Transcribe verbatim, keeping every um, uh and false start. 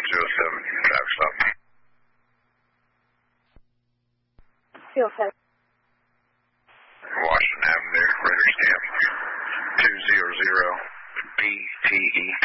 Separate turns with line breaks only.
two oh seven, traffic stop.
two oh seven.
Washington Avenue, radar stamp two zero zero B T E.